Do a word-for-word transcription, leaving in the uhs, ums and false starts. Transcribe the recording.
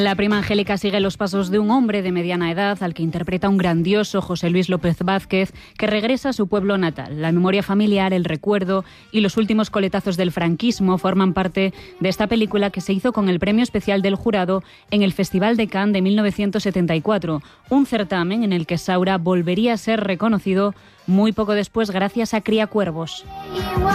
La prima Angélica sigue los pasos de un hombre de mediana edad al que interpreta un grandioso José Luis López Vázquez, que regresa a su pueblo natal. La memoria familiar, el recuerdo y los últimos coletazos del franquismo forman parte de esta película, que se hizo con el premio especial del jurado en el Festival de Cannes de mil novecientos setenta y cuatro, un certamen en el que Saura volvería a ser reconocido muy poco después gracias a Criacuervos.